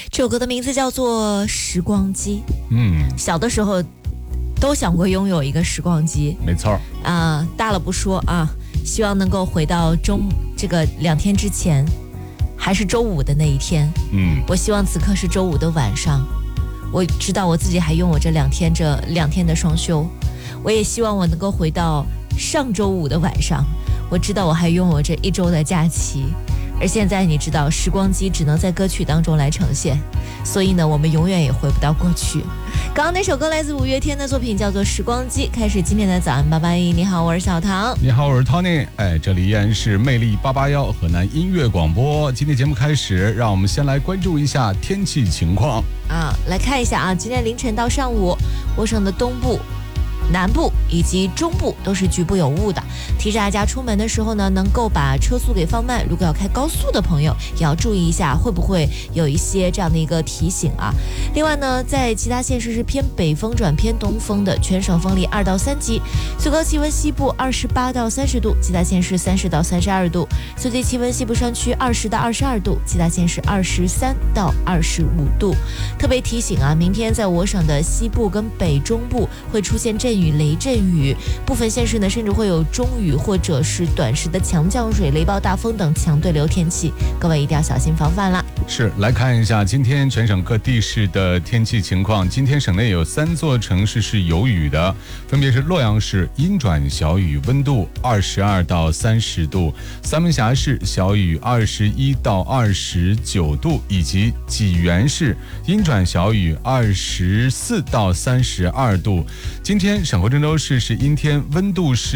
这首歌的名字叫做《时光机》。小的时候都想过拥有一个时光机， 没错大了不说啊，希望能够回到这个2天之前，还是周五的那一天。我希望此刻是周五的晚上，我知道我自己还拥有这2天的双休。我也希望我能够回到上周五的晚上，我知道我还拥有这1周的假期。而现在你知道，时光机只能在歌曲当中来呈现，所以呢，我们永远也回不到过去。刚刚那首歌来自5月天的作品，叫做《时光机》。开始今天的早安881，你好，我是小唐。 你好，我是 Tony。这里依然是魅力881河南音乐广播。今天节目开始，让我们先来关注一下天气情况来看一下啊，今天凌晨到上午，我省的东部、南部以及中部都是局部有雾的，提示大家出门的时候呢，能够把车速给放慢。如果要开高速的朋友，也要注意一下，会不会有一些这样的一个提醒啊。另外呢，在其他县市是偏北风转偏东风的，全省风力2到3级，最高气温西部28到30度，其他县市30到32度，最低气温西部山区20到22度，其他县市23到25度。特别提醒啊，明天在我省的西部跟北中部会出现阵雨、雷阵雨，部分县市呢甚至会有中雨或者是短时的强降水、雷暴大风等强对流天气，各位一定要小心防范啦。 是，来看一下今天全省各地市的天气情况。今天省内有3座城市是有雨的，分别是洛阳市阴转小雨，温度22到30度；三门峡市小雨21到29度，以及济源市阴转小雨24到32度。今天省会郑州市是阴天，温度是